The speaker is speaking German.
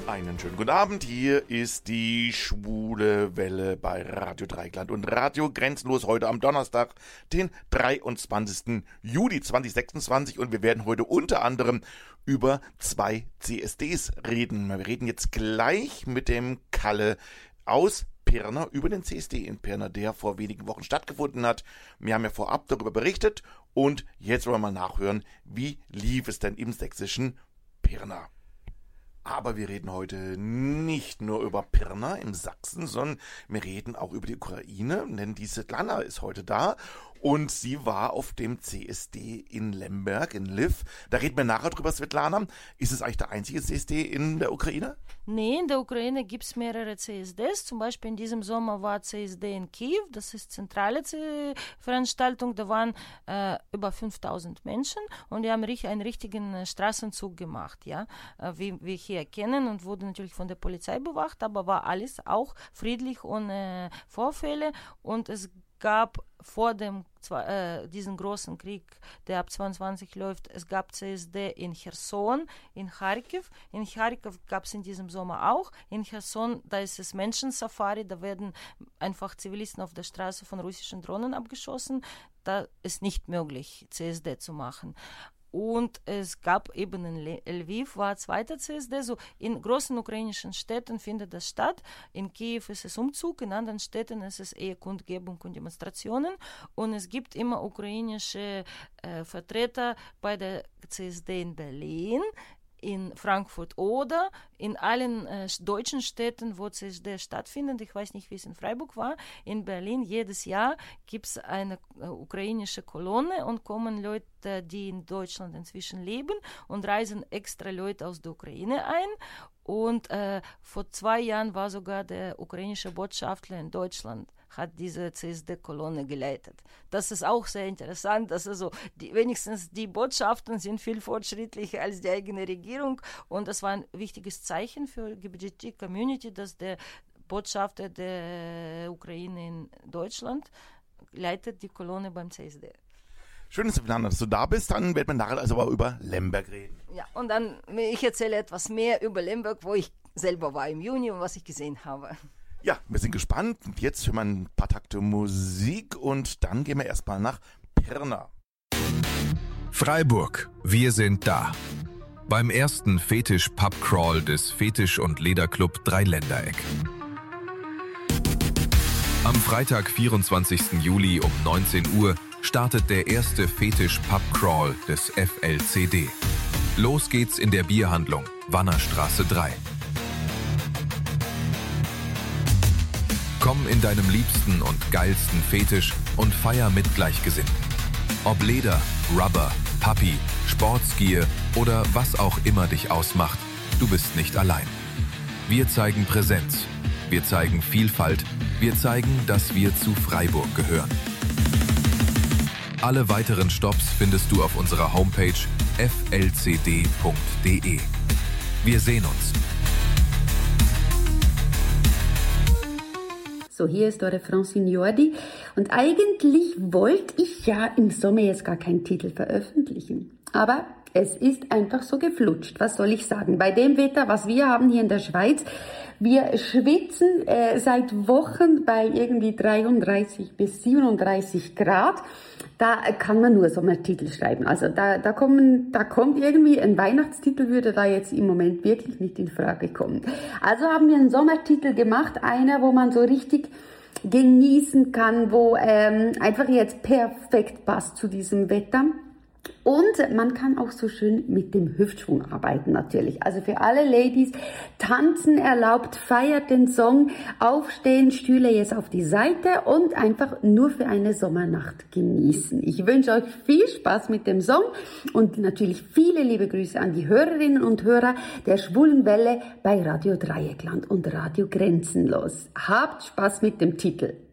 Einen schönen guten Abend, hier ist die Schwule Welle bei Radio Dreieckland und Radio Grenzenlos heute am Donnerstag, den 23. Juli 2026 und wir werden heute unter anderem über 2 CSDs reden. Wir reden jetzt gleich mit dem Kalle aus Pirna über den CSD in Pirna, der vor wenigen Wochen stattgefunden hat. Wir haben ja vorab darüber berichtet und jetzt wollen wir mal nachhören, wie lief es denn im sächsischen Pirna. Aber wir reden heute nicht nur über Pirna im Sachsen, sondern wir reden auch über die Ukraine, denn die Svetlana ist heute da und sie war auf dem CSD in Lemberg, in Lviv. Da reden wir nachher drüber, Svetlana. Ist es eigentlich der einzige CSD in der Ukraine? Nee, in der Ukraine gibt es mehrere CSDs. Zum Beispiel in diesem Sommer war CSD in Kiew. Das ist zentrale Veranstaltung. Da waren über 5000 Menschen und die haben einen richtigen Straßenzug gemacht, ja, wie wir hier kennen, und wurde natürlich von der Polizei bewacht, aber war alles auch friedlich, ohne Vorfälle, und es gab vor diesem großen Krieg, der ab 22 läuft, es gab CSD in Cherson, in Charkiw. In Charkiw gab es in diesem Sommer auch. In Cherson, da ist es Menschensafari, da werden einfach Zivilisten auf der Straße von russischen Drohnen abgeschossen. Da ist nicht möglich, CSD zu machen. Und es gab eben in Lviv, war zweiter CSD, so in großen ukrainischen Städten findet das statt. In Kiew ist es Umzug, in anderen Städten ist es eher Kundgebung und Demonstrationen. Und es gibt immer ukrainische Vertreter bei der CSD in Berlin, in Frankfurt oder in allen deutschen Städten, wo CSD stattfindet. Ich weiß nicht, wie es in Freiburg war. In Berlin jedes Jahr gibt es eine ukrainische Kolonne und kommen Leute, die in Deutschland inzwischen leben, und reisen extra Leute aus der Ukraine ein. Und vor 2 Jahren war sogar der ukrainische Botschafter in Deutschland, hat diese CSD-Kolonne geleitet. Das ist auch sehr interessant, dass also wenigstens die Botschaften sind viel fortschrittlicher als die eigene Regierung, und das war ein wichtiges Zeichen für die LGBT-Community, dass der Botschafter der Ukraine in Deutschland leitet die Kolonne beim CSD. Schön, dass du da bist. Dann werden wir nachher also auch über Lemberg reden. Ja, und dann, ich erzähle etwas mehr über Lemberg, wo ich selber war im Juni und was ich gesehen habe. Ja, wir sind gespannt. Jetzt hören wir ein paar Takte Musik und dann gehen wir erstmal nach Pirna. Freiburg, wir sind da. Beim ersten Fetisch-Pub-Crawl des Fetisch- und Lederclub Dreiländereck. Am Freitag, 24. Juli um 19 Uhr startet der erste Fetisch-Pub-Crawl des FLCD. Los geht's in der Bierhandlung Wannerstraße 3. Komm in deinem liebsten und geilsten Fetisch und feier mit Gleichgesinnten. Ob Leder, Rubber, Puppy, Sportskier oder was auch immer dich ausmacht, du bist nicht allein. Wir zeigen Präsenz, wir zeigen Vielfalt, wir zeigen, dass wir zu Freiburg gehören. Alle weiteren Stops findest du auf unserer Homepage flcd.de. Wir sehen uns. So, hier ist eure Francine Jordi und eigentlich wollte ich ja im Sommer jetzt gar keinen Titel veröffentlichen, aber es ist einfach so geflutscht. Was soll ich sagen? Bei dem Wetter, was wir haben hier in der Schweiz, wir schwitzen seit Wochen bei irgendwie 33 bis 37 Grad. Da kann man nur Sommertitel schreiben. Also da kommt irgendwie ein Weihnachtstitel, würde da jetzt im Moment wirklich nicht in Frage kommen. Also haben wir einen Sommertitel gemacht, einer, wo man so richtig genießen kann, wo einfach jetzt perfekt passt zu diesem Wetter. Und man kann auch so schön mit dem Hüftschwung arbeiten natürlich. Also für alle Ladies, tanzen erlaubt, feiert den Song, aufstehen, Stühle jetzt auf die Seite und einfach nur für eine Sommernacht genießen. Ich wünsche euch viel Spaß mit dem Song und natürlich viele liebe Grüße an die Hörerinnen und Hörer der Schwulen Welle bei Radio Dreieckland und Radio Grenzenlos. Habt Spaß mit dem Titel.